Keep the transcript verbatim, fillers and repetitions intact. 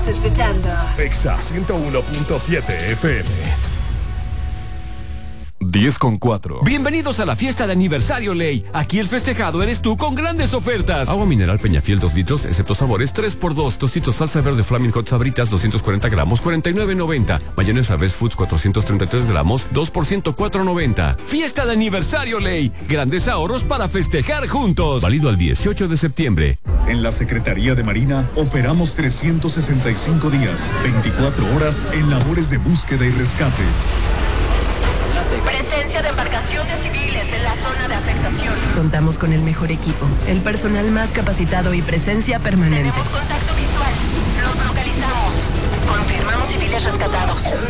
Estás escuchando Exa ciento uno punto siete F M. diez con cuatro. Bienvenidos a la fiesta de aniversario Ley. Aquí el festejado eres tú con grandes ofertas. Agua mineral Peñafiel dos litros, excepto sabores, tres por dos. Tocitos salsa verde Flaming Hot Sabritas, doscientos cuarenta gramos, cuarenta y nueve noventa. Mayonesa Best Foods, cuatrocientos treinta y tres gramos, dos por ciento cuatro noventa. Fiesta de aniversario Ley. Grandes ahorros para festejar juntos. Válido al dieciocho de septiembre. En la Secretaría de Marina operamos trescientos sesenta y cinco días, veinticuatro horas en labores de búsqueda y rescate. Presencia de embarcaciones civiles en la zona de afectación. Contamos con el mejor equipo, el personal más capacitado y presencia permanente. Tenemos contacto visual. Los localizamos. Confirmamos civiles rescatados.